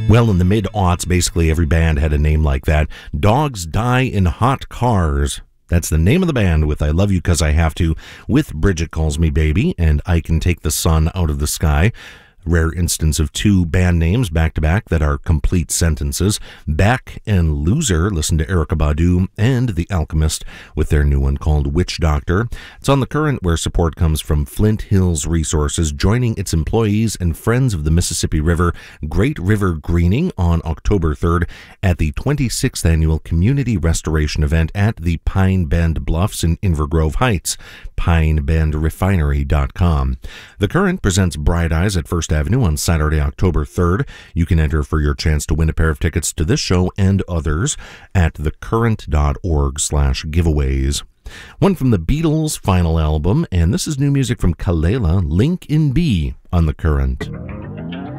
Well, in the mid-aughts, basically every band had a name like that. Dogs Die in Hot Cars. That's the name of the band, with I Love You 'Cause I Have To, with Bridget Calls Me Baby, and I Can Take the Sun Out of the Sky. Rare instance of two band names back-to-back that are complete sentences. Beck and Loser, listen to Erykah Badu and The Alchemist with their new one called Witch Doctor. It's on The Current, where support comes from Flint Hills Resources, joining its employees and friends of the Mississippi River Great River Greening on October 3rd at the 26th Annual Community Restoration Event at the Pine Bend Bluffs in Invergrove Heights. PineBendRefinery.com. The Current presents Bright Eyes at First Avenue on Saturday, October 3rd. You can enter for your chance to win a pair of tickets to this show and others at thecurrent.org/giveaways. One from the Beatles' final album, and this is new music from Kelela, Link in B on The Current.